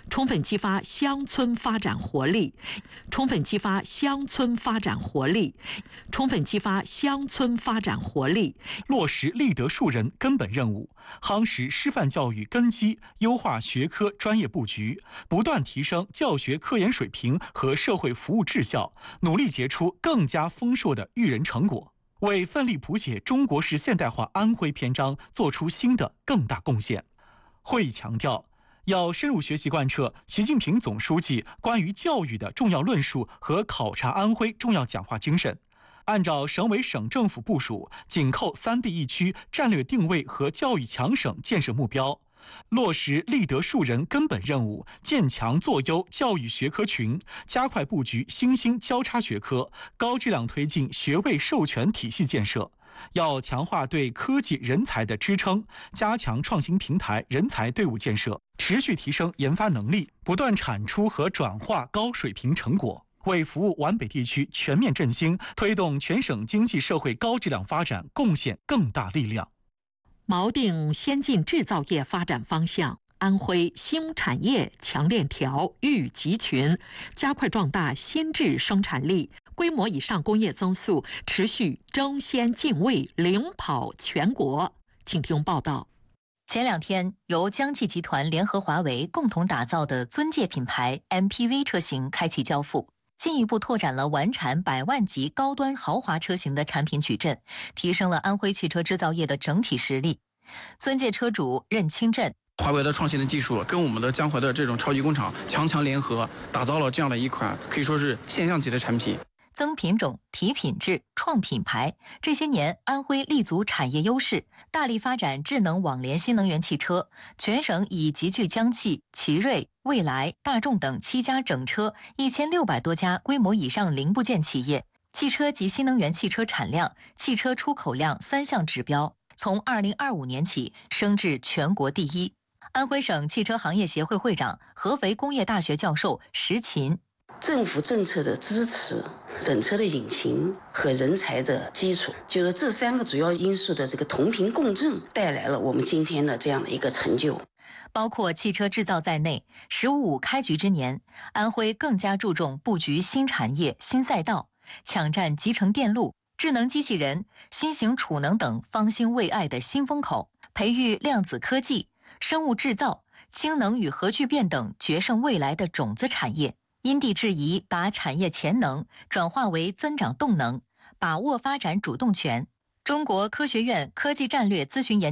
充分激发乡村发展活力，充分激发乡村发展活力，充分激发乡村发展活力， 落实立德树人根本任务，夯实师范教育根基，优化学科专业布局，不断提升教学科研水平和社会服务质效，努力结出更加丰硕的育人成果，为奋力谱写中国式现代化安徽篇章做出新的更大贡献。会议强调，要深入学习贯彻习近平总书记关于教育的重要论述和考察安徽重要讲话精神，按照省委省政府部署，紧扣3地1区战略定位和教育强省建设目标，落实立德树人根本任务，建强做优教育学科群，加快布局新兴交叉学科，高质量推进学位授权体系建设。要强化对科技人才的支撑，加强创新平台人才队伍建设，持续提升研发能力，不断产出和转化高水平成果，为服务皖北地区全面振兴、推动全省经济社会高质量发展贡献更大力量。 锚定先进制造业发展方向，安徽新产业强链条育集群，加快壮大新制生产力，规模以上工业增速持续争先进卫，领跑全国。请听报道。 前2天，由江汽集团联合华为共同打造的尊界品牌 MPV 车型开启交付，进一步拓展了完产100万级高端豪华车型的产品矩阵，提升了安徽汽车制造业的整体实力。尊界车主任清镇， 华为的创新的技术跟我们的江淮的这种超级工厂强联合，打造了这样的一款可以说是现象级的产品。 增品种、提品质、创品牌，这些年安徽立足产业优势，大力发展智能网联新能源汽车，全省已集聚江汽、奇瑞、蔚来、大众等7家整车1600多家规模以上零部件企业，汽车及新能源汽车产量、汽车出口量3项指标，从2025年起升至全国第1。安徽省汽车行业协会会长、合肥工业大学教授石勤， 政府政策的支持、整车的引擎和人才的基础，就是这3个主要因素的这个同频共振，带来了我们今天的这样的一个成就。 包括汽车制造在内，“15+5”开局之年，安徽更加注重布局新产业、新赛道，抢占集成电路、智能机器人、新型储能等方兴未艾的新风口，培育量子科技、生物制造、氢能与核聚变等决胜未来的种子产业。因地制宜，把产业潜能转化为增长动能，把握发展主动权。中国科学院科技战略咨询研